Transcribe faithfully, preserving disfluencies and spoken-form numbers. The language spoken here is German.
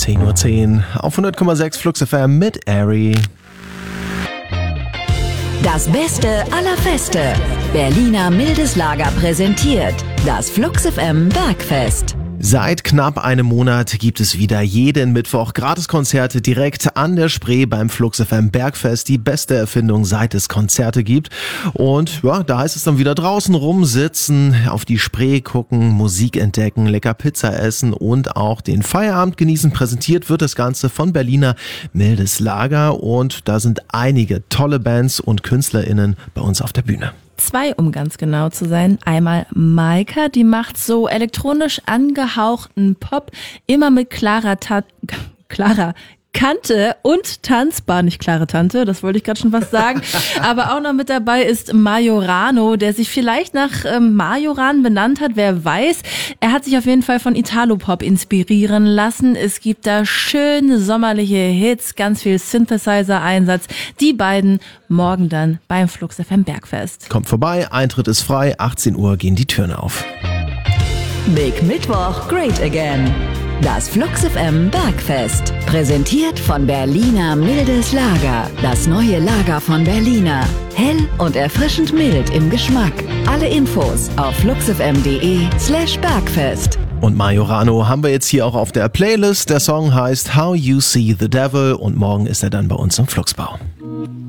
zehn Uhr zehn auf hundert Komma sechs Flux F M mit Ari. Das Beste aller Feste. Berliner Mildes Lager präsentiert das Flux F M Bergfest. Seit knapp einem Monat gibt es wieder jeden Mittwoch Gratiskonzerte direkt an der Spree beim Flux F M Bergfest. Die beste Erfindung, seit es Konzerte gibt. Und ja, da heißt es dann wieder draußen rumsitzen, auf die Spree gucken, Musik entdecken, lecker Pizza essen und auch den Feierabend genießen. Präsentiert wird das Ganze von Berliner Mildes Lager und da sind einige tolle Bands und KünstlerInnen bei uns auf der Bühne. Zwei, um ganz genau zu sein. Einmal Maika, die macht so elektronisch angehauchten Pop, immer mit klarer, Ta- klarer Kante und tanzbar, nicht klare Tante, das wollte ich gerade schon was sagen. Aber auch noch mit dabei ist Majorano, der sich vielleicht nach ähm, Majoran benannt hat, wer weiß. Er hat sich auf jeden Fall von Italo-Pop inspirieren lassen. Es gibt da schöne sommerliche Hits, ganz viel Synthesizer-Einsatz. Die beiden morgen dann beim Flux F M Bergfest. Kommt vorbei, Eintritt ist frei, achtzehn Uhr gehen die Türen auf. Big Mittwoch, Great Again. Das Flux F M Bergfest. Präsentiert von Berliner Mildes Lager. Das neue Lager von Berliner. Hell und erfrischend mild im Geschmack. Alle Infos auf fluxfm.de slash Bergfest. Und Majorano haben wir jetzt hier auch auf der Playlist. Der Song heißt How You See the Devil und morgen ist er dann bei uns im Fluxbau.